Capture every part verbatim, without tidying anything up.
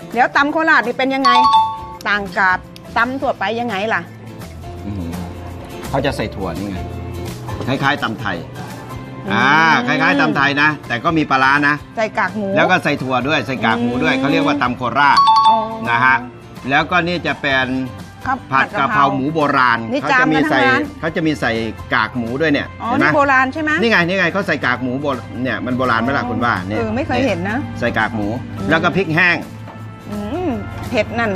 เดี๋ยวตำโคราชนี่เป็นยังไงต่างกับตำทั่วไปยังไงล่ะเขาจะใส่ถั่วนี่ไงคล้ายๆตำไทยอ่าคล้ายๆตำไทยนะแต่ก็มีปลาร้านะใส่กากหมูแล้วก็ใส่ถั่วด้วยใส่กากหมูด้วยเขาเรียกว่าตำโคราชนะฮะแล้วก็นี่จะเป็นผัดกะเพราหมูโบราณเขาจะมีใส่เขาจะมีใส่กากหมูด้วยเนี่ยอ๋อนี่โบราณใช่ไหมนี่ไงนี่ไงเขาใส่กากหมูโบเนี่ยมันโบราณไหมล่ะคุณว่าเนี่ยเออไม่เคยเห็นนะใส่กากหมูแล้วก็พริกแห้งเผ็ดนั่น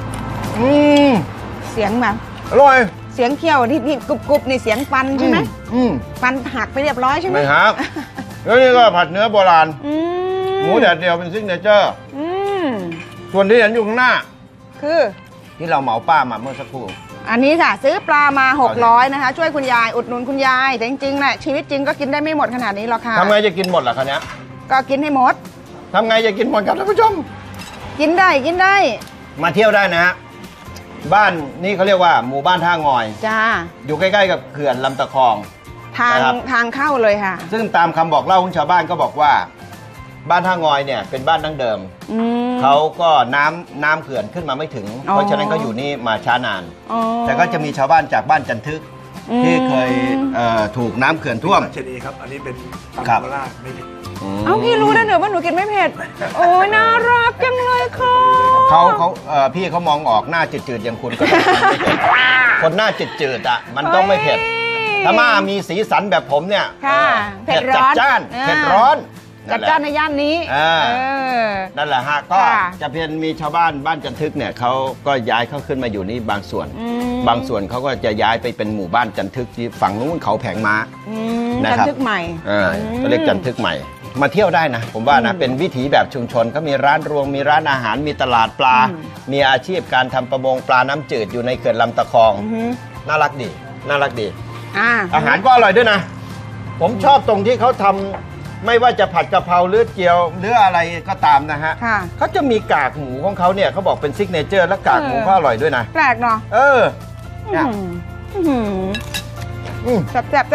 เสียงแบบอร่อยเสียงเคี่ยวที่ที่กรุบกรุบในเสียงฟันใช่ไหมฟันหักไปเรียบร้อยใช่ไหมไม่หักแล้วนี่ก็ผัดเนื้อโบราณหมูแดดเดียวเป็นซิกเนเจอร์ส่วนที่เห็นอยู่ข้างหน้าคือที่เราเหมาป้ามาเมื่อสักครู่อันนี้ค่ะซื้อปลามาหกร้อยนะคะช่วยคุณยายอุดหนุนคุณยายแต่จริงๆแหละชีวิตจริงก็กินได้ไม่หมดขนาดนี้หรอกค่ะทำไงจะกินหมดล่ะคะเนี้ยก็กินให้หมดทำไงจะกินหมดครับท่านผู้ชมกินได้กินได้มาเที่ยวได้นะฮะบ้านนี่เขาเรียกว่าหมู่บ้านท่างอยจ้าอยู่ใกล้ๆกับเขื่อนลำตะคองทางทางเข้าเลยค่ะซึ่งตามคำบอกเล่าของชาวบ้านก็บอกว่าบ้านท่างอยเนี่ยเป็นบ้านดั้งเดิมเขาก็น้ำน้ำเขื่อนขึ้นมาไม่ถึงเพราะฉะนั้นก็อยู่นี่มาช้านานแต่ก็จะมีชาวบ้านจากบ้านจันทึกที่เคยถูกน้ำเขื่อนท่วมเชนีครับอันนี้เป็นตำโคราชไม่เผ็ดเอาพี่รู้ได้เหรอว่าหนูกินไม่เผ็ดโอ้ยน่ารักจังเลยค่ะเขาเขาพี่เขามองออกหน้าจืดๆอย่างคุณก็คนหน้าจืดๆอ่ะมันต้องไม่เผ็ดถ้ามามีสีสันแบบผมเนี่ยเผ็ดร้อนจัดจ้านเผ็ดร้อนจัดจ้านในย่านนี้นั่นแหละฮะก็จะเพียงมีชาวบ้านบ้านจันทึกเนี่ยเขาก็ย้ายเข้าขึ้นมาอยู่นี่บางส่วนบางส่วนเขาก็จะย้ายไปเป็นหมู่บ้านจันทึกที่ฝั่งนู้นเขาแผงม้าจันทึกใหม่เขาเรียกจันทึกใหม่มาเที่ยวได้นะผมว่านะเป็นวิถีแบบชุมชนเขามีร้านรวงมีร้านอาหารมีตลาดปลามีอาชีพการทำประมงปลาน้ำจืดอยู่ในเขื่อนลำตะคองน่ารักดีน่ารักดีอาหารก็อร่อยด้วยนะผมชอบตรงที่เขาทำไม่ว่าจะผัดกะเพราหรือเจียวหรืออะไรก็ตามนะฮะเขาจะมีกากหมูของเขาเนี่ยเขาบอกเป็นซิกเนเจอร์และกากหมูก็อร่อยด้วยนะแปลกเนาะเออแซ่บ